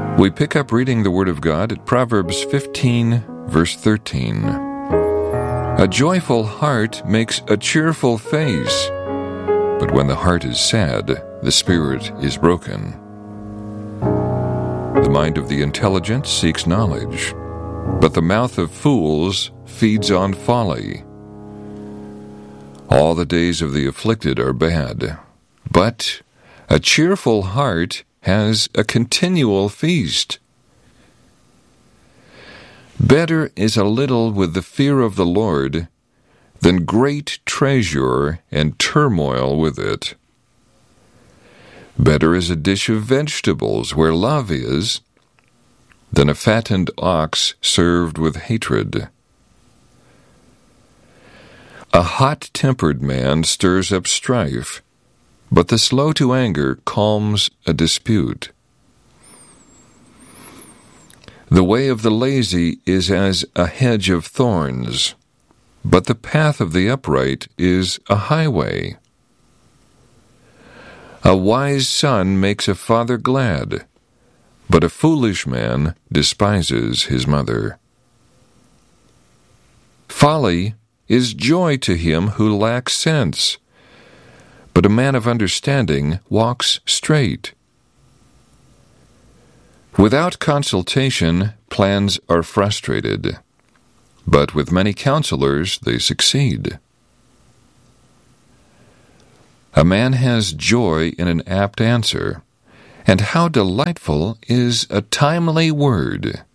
We pick up reading the Word of God at Proverbs 15, verse 13. A joyful heart makes a cheerful face, but when the heart is sad, the spirit is broken. The mind of the intelligent seeks knowledge, but the mouth of fools feeds on folly. All the days of the afflicted are bad, but a cheerful heart has a continual feast. Better is a little with the fear of the Lord than great treasure and turmoil with it. Better is a dish of vegetables where love is than a fattened ox served with hatred. A hot-tempered man stirs up strife, but the slow to anger calms a dispute. The way of the lazy is as a hedge of thorns, but the path of the upright is a highway. A wise son makes a father glad, but a foolish man despises his mother. Folly is joy to him who lacks sense, but a man of understanding walks straight. Without consultation, plans are frustrated, but with many counselors they succeed. A man has joy in an apt answer, and how delightful is a timely word!